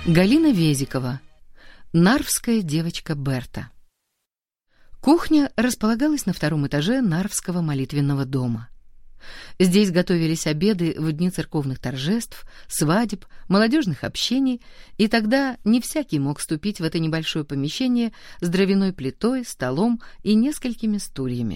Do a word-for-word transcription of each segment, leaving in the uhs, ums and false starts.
Галина Везикова. Нарвская девочка Берта. Кухня располагалась на втором этаже Нарвского молитвенного дома. Здесь готовились обеды в дни церковных торжеств, свадеб, молодежных общений, и тогда не всякий мог вступить в это небольшое помещение с дровяной плитой, столом и несколькими стульями.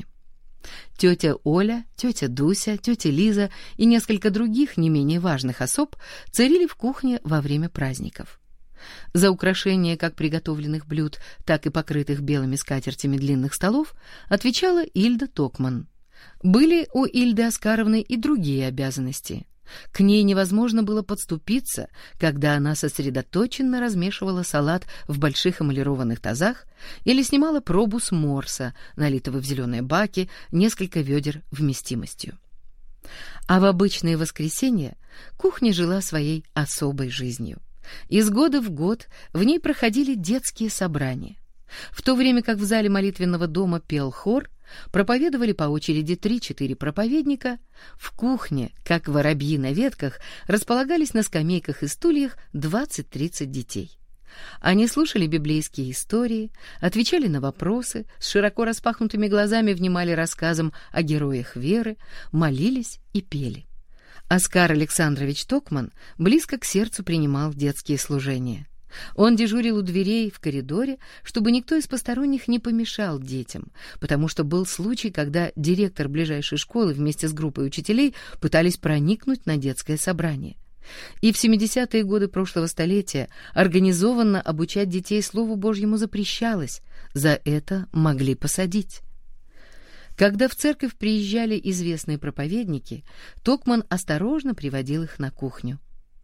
Тетя Оля, тетя Дуся, тетя Лиза и несколько других не менее важных особ царили в кухне во время праздников. За украшение как приготовленных блюд, так и покрытых белыми скатертями длинных столов отвечала Ильда Токман. Были у Ильды Оскаровны и другие обязанности. К ней невозможно было подступиться, когда она сосредоточенно размешивала салат в больших эмалированных тазах или снимала пробу с морса, налитого в зеленые баки, несколько ведер вместимостью. А в обычные воскресенья кухня жила своей особой жизнью. Из года в год в ней проходили детские собрания. В то время как в зале молитвенного дома пел хор, проповедовали по очереди три-четыре проповедника, в кухне, как воробьи на ветках, располагались на скамейках и стульях двадцать-тридцать детей. Они слушали библейские истории, отвечали на вопросы, с широко распахнутыми глазами внимали рассказам о героях веры, молились и пели. Оскар Александрович Токман близко к сердцу принимал детские служения. Он дежурил у дверей в коридоре, чтобы никто из посторонних не помешал детям, потому что был случай, когда директор ближайшей школы вместе с группой учителей пытались проникнуть на детское собрание. И в семидесятые годы прошлого столетия организованно обучать детей Слову Божьему запрещалось, за это могли посадить. Когда в церковь приезжали известные проповедники, Токман осторожно приводил их на кухню.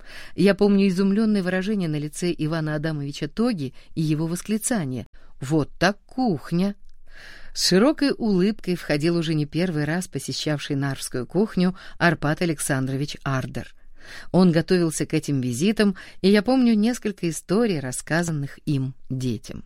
Я помню изумленное выражение на лице Ивана Адамовича Тоги и его восклицание: «Вот так кухня!». С широкой улыбкой входил уже не первый раз посещавший Нарвскую кухню Арпад Александрович Ардер. Он готовился к этим визитам, и я помню несколько историй, рассказанных им детям.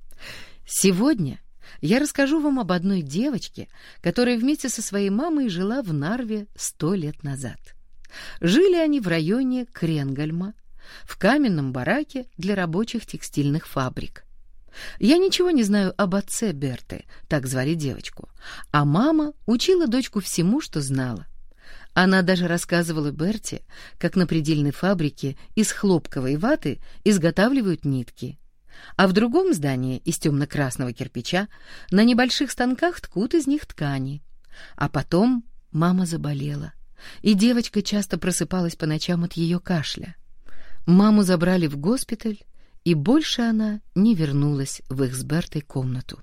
Сегодня я расскажу вам об одной девочке, которая вместе со своей мамой жила в Нарве сто лет назад. Жили они в районе Кренгальма, в каменном бараке для рабочих текстильных фабрик. Я ничего не знаю об отце Берты, так звали девочку, а мама учила дочку всему, что знала. Она даже рассказывала Берте, как на предельной фабрике из хлопковой ваты изготавливают нитки, а в другом здании из темно-красного кирпича на небольших станках ткут из них ткани. А потом мама заболела, и девочка часто просыпалась по ночам от ее кашля. Маму забрали в госпиталь, и больше она не вернулась в их с Бертой комнату.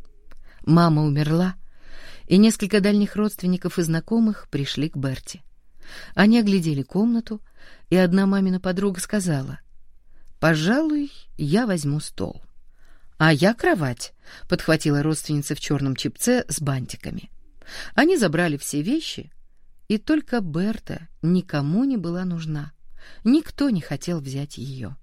Мама умерла, и несколько дальних родственников и знакомых пришли к Берте. Они оглядели комнату, и одна мамина подруга сказала: «Пожалуй, я возьму стол». «А я кровать», — подхватила родственница в черном чепце с бантиками. Они забрали все вещи, и только Берта никому не была нужна. Никто не хотел взять ее.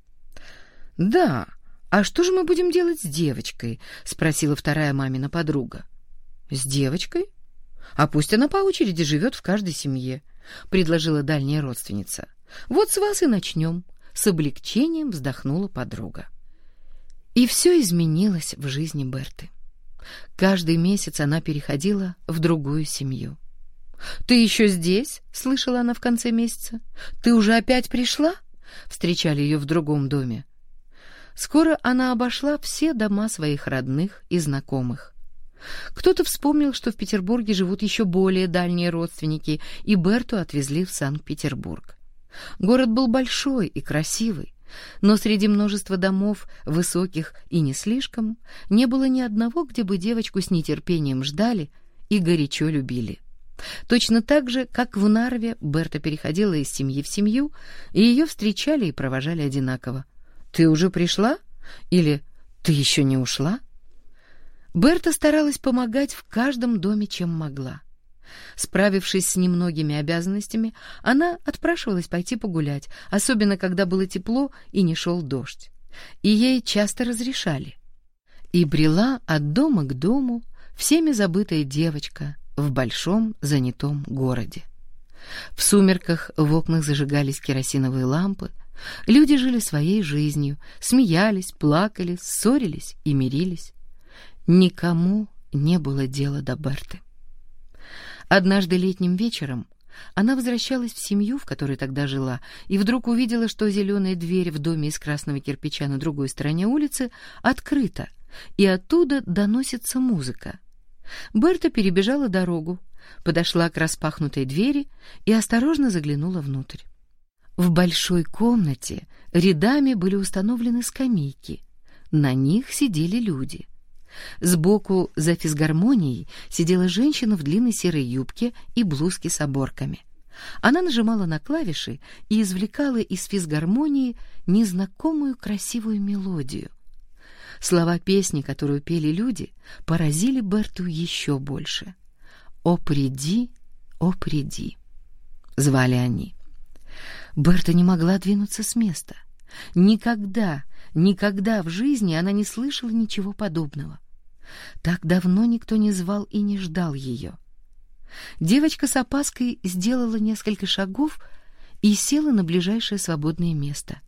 «Да, а что же мы будем делать с девочкой?» — спросила вторая мамина подруга. «С девочкой? А пусть она по очереди живет в каждой семье», — предложила дальняя родственница. «Вот с вас и начнем», — с облегчением вздохнула подруга. И все изменилось в жизни Берты. Каждый месяц она переходила в другую семью. «Ты еще здесь?» — слышала она в конце месяца. «Ты уже опять пришла?» — встречали ее в другом доме. Скоро она обошла все дома своих родных и знакомых. Кто-то вспомнил, что в Петербурге живут еще более дальние родственники, и Берту отвезли в Санкт-Петербург. Город был большой и красивый, но среди множества домов, высоких и не слишком, не было ни одного, где бы девочку с нетерпением ждали и горячо любили. Точно так же, как в Нарве, Берта переходила из семьи в семью, и ее встречали и провожали одинаково. «Ты уже пришла?» Или «Ты еще не ушла?» Берта старалась помогать в каждом доме, чем могла. Справившись с немногими обязанностями, она отпрашивалась пойти погулять, особенно когда было тепло и не шел дождь. И ей часто разрешали. И брела от дома к дому всеми забытая девочка в большом занятом городе. В сумерках в окнах зажигались керосиновые лампы. Люди жили своей жизнью, смеялись, плакали, ссорились и мирились. Никому не было дела до Берты. Однажды летним вечером она возвращалась в семью, в которой тогда жила, и вдруг увидела, что зеленая дверь в доме из красного кирпича на другой стороне улицы открыта, и оттуда доносится музыка. Берта перебежала дорогу, подошла к распахнутой двери и осторожно заглянула внутрь. В большой комнате рядами были установлены скамейки. На них сидели люди. Сбоку за физгармонией сидела женщина в длинной серой юбке и блузке с оборками. Она нажимала на клавиши и извлекала из физгармонии незнакомую красивую мелодию. Слова песни, которую пели люди, поразили Берту еще больше. «О, приди, о, приди!» — звали они. Берта не могла двинуться с места. Никогда, никогда в жизни она не слышала ничего подобного. Так давно никто не звал и не ждал ее. Девочка с опаской сделала несколько шагов и села на ближайшее свободное место.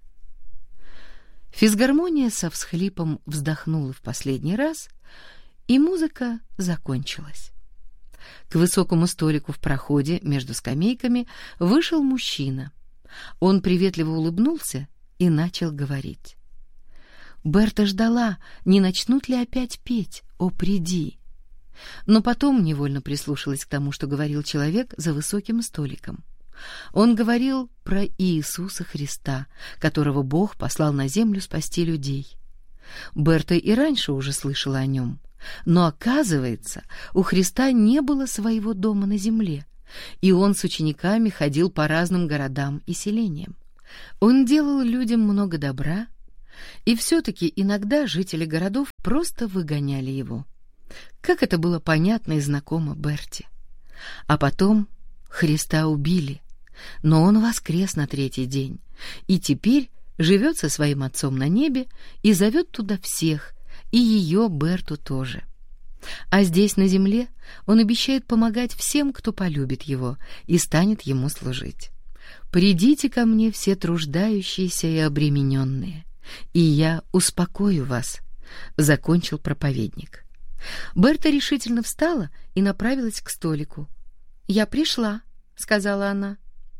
Физгармония со всхлипом вздохнула в последний раз, и музыка закончилась. К высокому столику в проходе между скамейками вышел мужчина. Он приветливо улыбнулся и начал говорить. Берта ждала, не начнут ли опять петь «О, приди!». Но потом невольно прислушалась к тому, что говорил человек за высоким столиком. Он говорил про Иисуса Христа, которого Бог послал на землю спасти людей. Берта и раньше уже слышала о нем, но, оказывается, у Христа не было своего дома на земле, и он с учениками ходил по разным городам и селениям. Он делал людям много добра, и все-таки иногда жители городов просто выгоняли его. Как это было понятно и знакомо Берте. А потом Христа убили, но он воскрес на третий день, и теперь живет со своим отцом на небе и зовет туда всех, и ее, Берту, тоже. А здесь, на земле, он обещает помогать всем, кто полюбит его и станет ему служить. «Придите ко мне все труждающиеся и обремененные, и я успокою вас», — закончил проповедник. Берта решительно встала и направилась к столику. «Я пришла», — сказала она.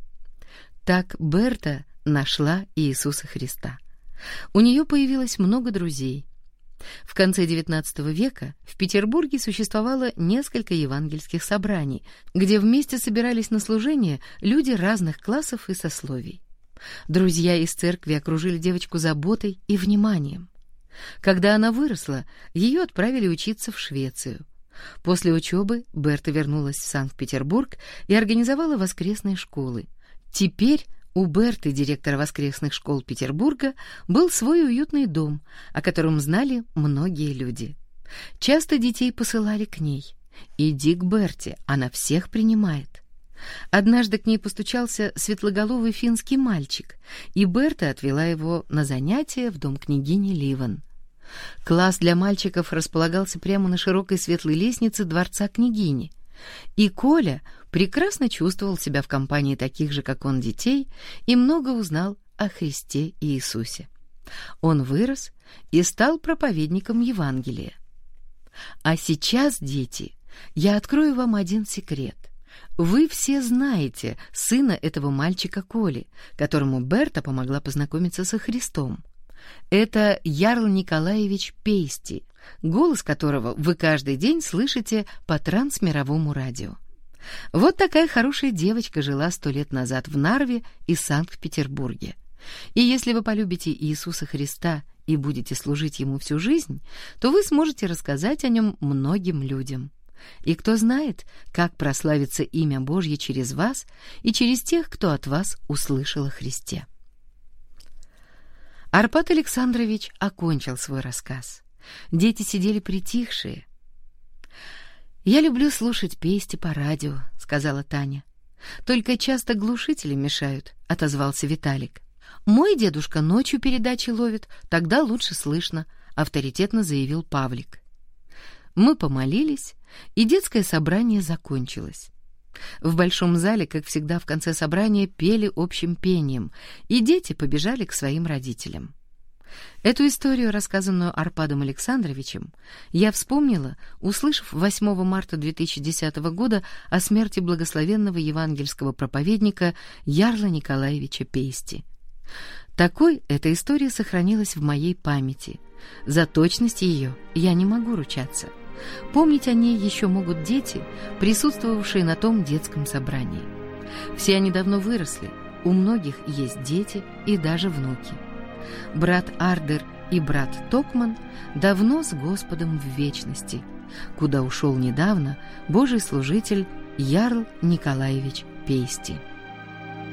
Так Берта нашла Иисуса Христа. У нее появилось много друзей. В конце девятнадцатого века в Петербурге существовало несколько евангельских собраний, где вместе собирались на служение люди разных классов и сословий. Друзья из церкви окружили девочку заботой и вниманием. Когда она выросла, ее отправили учиться в Швецию. После учебы Берта вернулась в Санкт-Петербург и организовала воскресные школы. Теперь у Берты, директора воскресных школ Петербурга, был свой уютный дом, о котором знали многие люди. Часто детей посылали к ней. «Иди к Берте, она всех принимает». Однажды к ней постучался светлоголовый финский мальчик, и Берта отвела его на занятия в дом княгини Ливен. Класс для мальчиков располагался прямо на широкой светлой лестнице дворца княгини, и Коля прекрасно чувствовал себя в компании таких же, как он, детей, и много узнал о Христе и Иисусе. Он вырос и стал проповедником Евангелия. А сейчас, дети, я открою вам один секрет. Вы все знаете сына этого мальчика Коли, которому Берта помогла познакомиться со Христом. Это Ярл Николаевич Пейсти, голос которого вы каждый день слышите по трансмировому радио. Вот такая хорошая девочка жила сто лет назад в Нарве и Санкт-Петербурге. И если вы полюбите Иисуса Христа и будете служить Ему всю жизнь, то вы сможете рассказать о Нем многим людям. И кто знает, как прославится имя Божье через вас и через тех, кто от вас услышал о Христе. Арпад Александрович окончил свой рассказ. Дети сидели притихшие. «Я люблю слушать песни по радио», — сказала Таня. «Только часто глушители мешают», — отозвался Виталик. «Мой дедушка ночью передачи ловит, тогда лучше слышно», — авторитетно заявил Павлик. Мы помолились, и детское собрание закончилось. В большом зале, как всегда в конце собрания, пели общим пением, и дети побежали к своим родителям. Эту историю, рассказанную Арпадом Александровичем, я вспомнила, услышав восьмого марта две тысячи десятого года о смерти благословенного евангельского проповедника Ярла Николаевича Пейсти. Такой эта история сохранилась в моей памяти. За точность ее я не могу ручаться. Помнить о ней еще могут дети, присутствовавшие на том детском собрании. Все они давно выросли, у многих есть дети и даже внуки. Брат Ардер и брат Токман давно с Господом в вечности, куда ушел недавно Божий служитель Ярл Николаевич Пейсти.